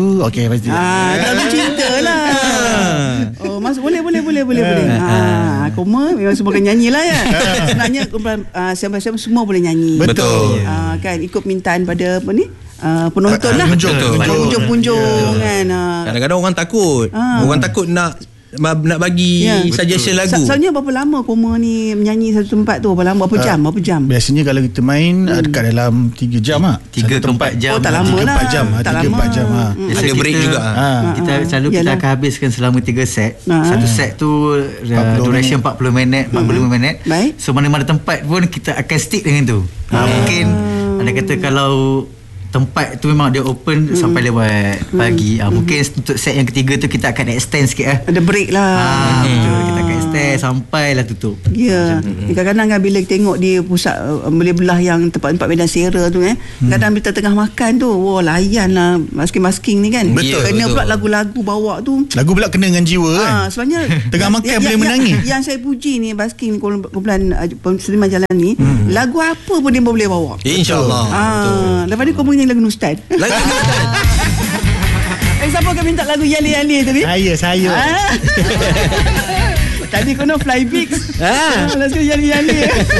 Okey, pasti. Lagu cinta lah. Oh, masuk boleh. Koma memang semua kan nyanyi lah ya. Sebenarnya siapa-siapa semua boleh nyanyi. Betul. Kan ikut mintaan pada apa ni? Penonton lah. Pengunjung kan. Kadang-kadang orang takut. Orang takut nak bagi suggestion lagu. Soalnya berapa lama Koma ni menyanyi satu tempat tu? Berapa jam? Biasanya kalau kita main dekat dalam 3 jam 3 ke 4 jam. Oh, tak lama lah. 3-4 jam. Ada break juga. Kita selalu kita akan habiskan selama 3 set. Satu set tu duration 40 minit, 45 minit. Baik. So mana-mana tempat pun kita akan stick dengan tu. Mungkin ada kata kalau tempat tu memang dia open sampai lewat pagi. Mungkin untuk set yang ketiga tu kita akan extend sikit lah. Ada break lah. Betul. Kita akan extend sampailah tutup. Ya. Kadang-kadang kan bila tengok di pusat boleh belah yang tempat-tempat medan sera tu kadang kita tengah makan tu, layan lah masking-masking ni kan. Betul. Kena pula lagu-lagu bawa tu. Lagu pula kena dengan jiwa kan. Sebenarnya tengah makan boleh menangis. Yang saya puji ni basking kumpulan Sudirman Jalan ni, lagu apa pun dia boleh bawa. InsyaAllah. Lepas ni kau punya lagu Ustaz. Siapa akan minta lagu Yali-Yali tu ni? Saya. Tadi kau nak Fly Big. Lagu Yali-Yali.